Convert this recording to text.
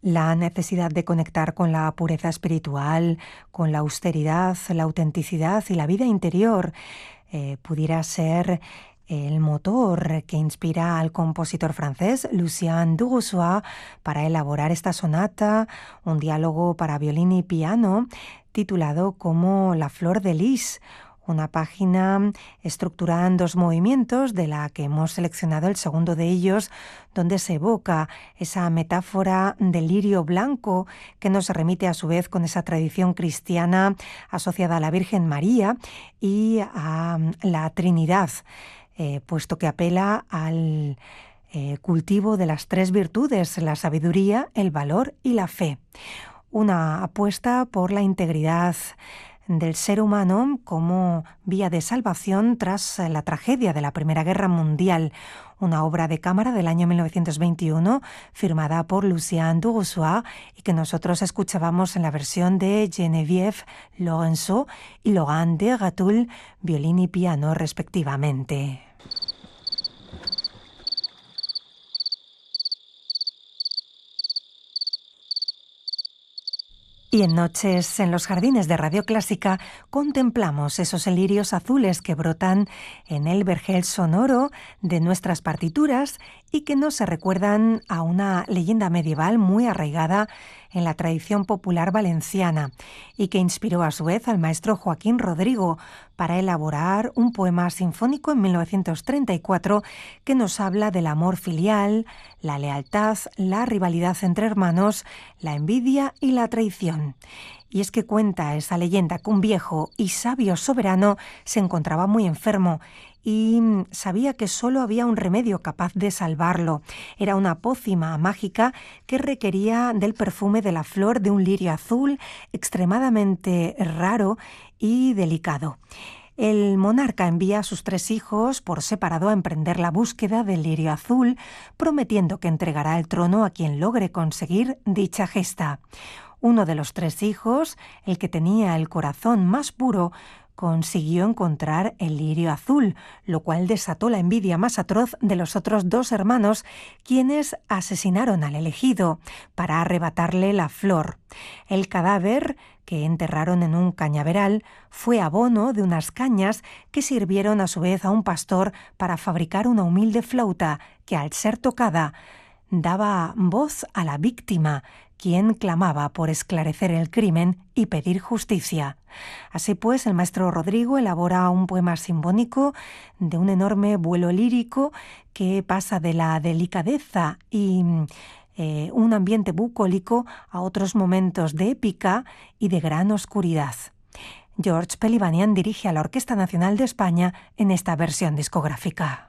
La necesidad de conectar con la pureza espiritual, con la austeridad, la autenticidad y la vida interior pudiera ser el motor que inspira al compositor francés Lucien Dubossois para elaborar esta sonata, un diálogo para violín y piano titulado como La Flor de Lis, una página estructurada en 2 movimientos, de la que hemos seleccionado el segundo de ellos, donde se evoca esa metáfora del lirio blanco que nos remite a su vez con esa tradición cristiana asociada a la Virgen María y a la Trinidad, puesto que apela al cultivo de las 3 virtudes, la sabiduría, el valor y la fe. Una apuesta por la integridad del ser humano como vía de salvación tras la tragedia de la Primera Guerra Mundial, una obra de cámara del año 1921 firmada por Lucien Dubossois y que nosotros escuchábamos en la versión de Geneviève Lorenzo y Laurent de Gatoul, violín y piano respectivamente. Y en Noches en los Jardines de Radio Clásica contemplamos esos lirios azules que brotan en el vergel sonoro de nuestras partituras y que nos recuerdan a una leyenda medieval muy arraigada en la tradición popular valenciana y que inspiró a su vez al maestro Joaquín Rodrigo para elaborar un poema sinfónico en 1934 que nos habla del amor filial, la lealtad, la rivalidad entre hermanos, la envidia y la traición. Y es que cuenta esa leyenda que un viejo y sabio soberano se encontraba muy enfermo y sabía que solo había un remedio capaz de salvarlo. Era una pócima mágica que requería del perfume de la flor de un lirio azul extremadamente raro y delicado. El monarca envía a sus 3 hijos por separado a emprender la búsqueda del lirio azul, prometiendo que entregará el trono a quien logre conseguir dicha gesta. Uno de los 3 hijos, el que tenía el corazón más puro, consiguió encontrar el lirio azul, lo cual desató la envidia más atroz de los otros 2 hermanos, quienes asesinaron al elegido para arrebatarle la flor. El cadáver, que enterraron en un cañaveral, fue abono de unas cañas que sirvieron a su vez a un pastor para fabricar una humilde flauta que, al ser tocada, daba voz a la víctima, quien clamaba por esclarecer el crimen y pedir justicia. Así pues, el maestro Rodrigo elabora un poema sinfónico de un enorme vuelo lírico que pasa de la delicadeza y un ambiente bucólico a otros momentos de épica y de gran oscuridad. George Pelivanian dirige a la Orquesta Nacional de España en esta versión discográfica.